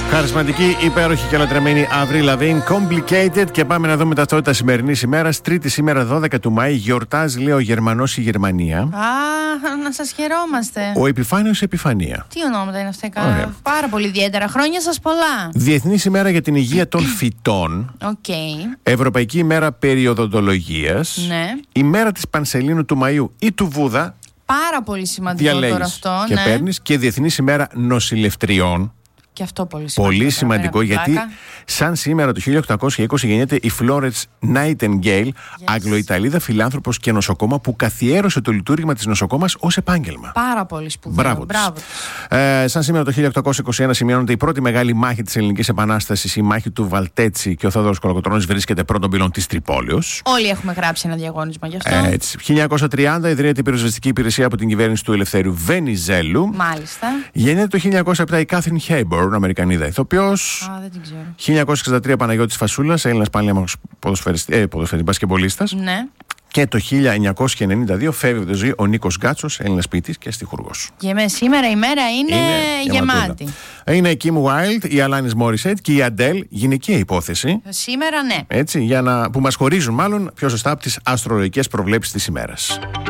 Χαρισματική, υπέροχη και λατρεμένη Avril Lavigne, Complicated. Και πάμε να δούμε ταυτότητα σημερινής ημέρας. Τρίτη σήμερα, 12 του Μαΐ, γιορτάζει, λέει, ο Γερμανός η Γερμανία. Να σας χαιρόμαστε. Ο Επιφάνιος Επιφανία. Τι ονόματα είναι αυτά, πάρα πολύ ιδιαίτερα. Χρόνια σας πολλά. Διεθνής ημέρα για την υγεία των φυτών. Ευρωπαϊκή ημέρα περιοδοντολογίας. Ναι. Ημέρα της Πανσελίνου του Μαΐου ή του Βούδα. Πάρα πολύ σημαντικό τώρα αυτό. Και παίρνεις. Και Διεθνής ημέρα νοσηλευτριών. Και αυτό πολύ σημαντικό. Πολύ σημαντικό, γιατί σαν σήμερα το 1820 γεννιέται η Florence Nightingale, Αγγλοϊταλίδα φιλάνθρωπος και νοσοκόμα που καθιέρωσε το λειτουργήμα της νοσοκόμας ως επάγγελμα. Πάρα πολύ σπουδαίο. Μπράβο. Σαν σήμερα το 1821 σημειώνεται η πρώτη μεγάλη μάχη της Ελληνικής Επανάστασης, η μάχη του Βαλτέτσι, και ο Θόδωρος Κολοκοτρώνης βρίσκεται πρώτον πυλών της Τρυπόλεως. Όλοι έχουμε γράψει ένα διαγώνισμα γι' αυτό. Έτσι. 1930 ιδρύεται η πυροσβεστική υπηρεσία από την κυβέρνηση του Ελευθέριου Βενιζέλου. Μάλιστα. Γεννιέται το 1907 η Κάθριν Χέιμπορν, Αμερικανίδα ηθοποιός. Δεν την ξέρω. 1963 Παναγιώτης Φασούλας, Έλληνας παλέμαχος ποδοσφαιριστής μπασκεμπολίστας. Ναι. Και το 1992 φεύγει από τη ζωή ο Νίκος Γκάτσος, Έλληνας ποιητής και στιχουργός. Σήμερα η μέρα είναι γεμάτη. Είναι η Kim Wilde, η Alanis Morissette και η Adele, γυναικεία υπόθεση. Σήμερα ναι. Έτσι, που μας χωρίζουν μάλλον πιο σωστά από τις αστρολογικές προβλέψεις της ημέρας.